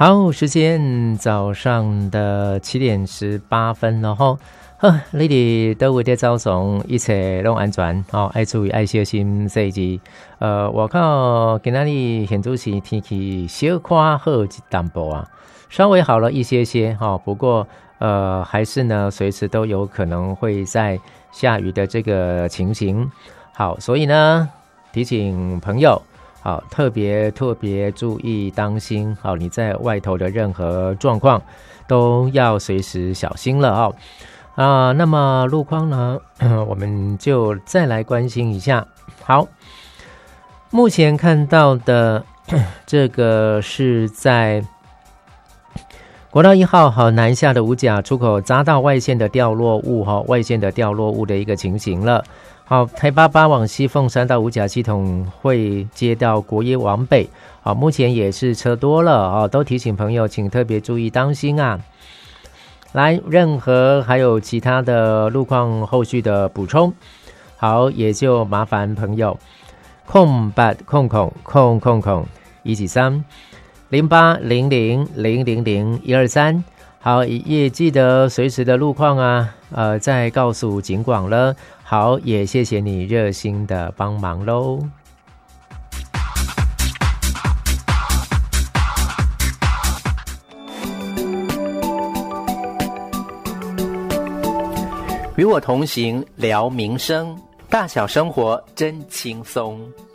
好，时间早上的7:18了吼。你哋都会在早上一切拢安全爱注意爱小心这一集。我靠，今仔日现主是天气小可好一淡薄啊，稍微好了一些些不过还是呢随时都有可能会在下雨的这个情形。好，所以呢提醒朋友特别注意当心你在外头的任何状况都要随时小心了那么路况呢我们就再来关心一下。好，目前看到的这个是在国道1号南下的五甲出口匝道外线的掉落物外线的掉落物的一个情形了。好，台88往西凤山到五甲系统会接到国一往北目前也是车多了都提醒朋友请特别注意当心啊。来，任何还有其他的路况后续的补充，好，也就麻烦朋友0800-080-000-123，好，也记得随时的路况再告诉警广了。好，也谢谢你热心的帮忙咯。与我同行聊民生，大小生活真轻松。